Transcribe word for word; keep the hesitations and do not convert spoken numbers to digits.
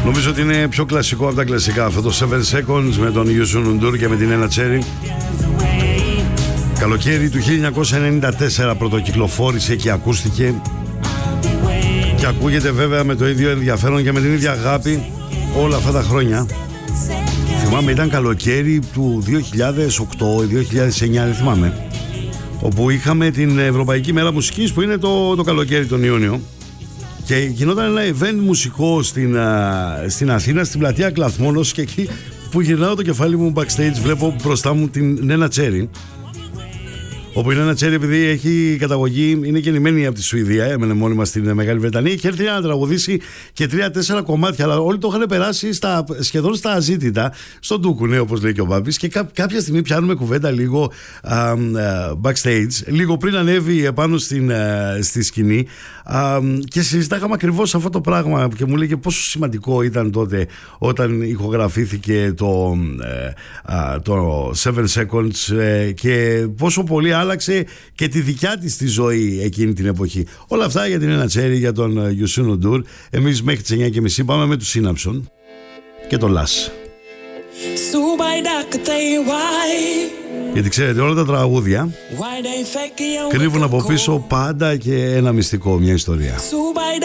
Νομίζω ότι είναι πιο κλασικό από τα κλασικά αυτό το seven seconds με τον Youssou N'Dour και με την Nenna Cherry. Καλοκαίρι του χίλια εννιακόσια ενενήντα τέσσερα πρωτοκυκλοφόρησε και ακούστηκε και ακούγεται βέβαια με το ίδιο ενδιαφέρον και με την ίδια αγάπη όλα αυτά τα χρόνια. Θυμάμαι ήταν καλοκαίρι του δύο χιλιάδες οκτώ δύο χιλιάδες εννιά, δεν θυμάμαι, όπου είχαμε την Ευρωπαϊκή Μέρα Μουσικής που είναι το, το καλοκαίρι τον Ιούνιο και γινόταν ένα event μουσικό στην, στην Αθήνα, στην πλατεία Κλαθμόνος, και εκεί που γυρνάω το κεφάλι μου backstage βλέπω μπροστά μου την Nenna Cherry, όπου η Nenna Cherry, επειδή έχει καταγωγή, είναι γεννημένη από τη Σουηδία, έμενε μόνιμα στην Μεγάλη Βρετανία, είχε έρθει να τραγουδήσει και τρία-τέσσερα κομμάτια, αλλά όλοι το είχαν περάσει στα, σχεδόν στα αζήτητα, στον ντούκουνε, όπως λέει και ο Μπάμπης, και κά, κάποια στιγμή πιάνουμε κουβέντα λίγο α, α, backstage, λίγο πριν ανέβει επάνω στην, α, στη σκηνή, α, και συζητάγαμε ακριβώς αυτό το πράγμα και μου λέγε πόσο σημαντικό ήταν τότε όταν ηχογραφήθηκε το, α, το seven seconds ε, και πόσο πολύ άλλαξε και τη δικιά της τη ζωή εκείνη την εποχή. Όλα αυτά για την Nenna Cherry, για τον Youssou N'Dour. Εμείς μέχρι τις εννιά και μισή πάμε με τους Synapson και το Lass. Γιατί ξέρετε, όλα τα τραγούδια κρύβουν από πίσω πάντα και ένα μυστικό, μια ιστορία.